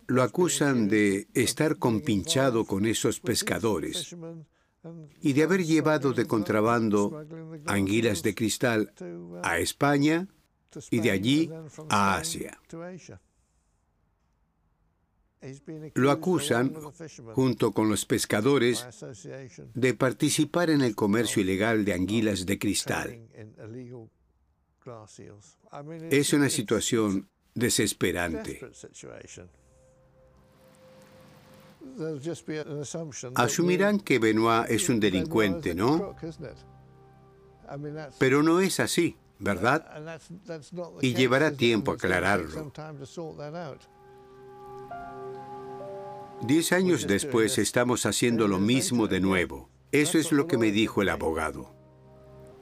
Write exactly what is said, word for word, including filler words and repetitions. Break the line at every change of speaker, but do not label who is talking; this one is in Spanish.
lo acusan de estar compinchado con esos pescadores y de haber llevado de contrabando anguilas de cristal a España y de allí a Asia. Lo acusan, junto con los pescadores, de participar en el comercio ilegal de anguilas de cristal. Es una situación desesperante. Asumirán que Benoit es un delincuente, ¿no? Pero no es así, ¿verdad? Y llevará tiempo aclararlo. Diez años después estamos haciendo lo mismo de nuevo. Eso es lo que me dijo el abogado.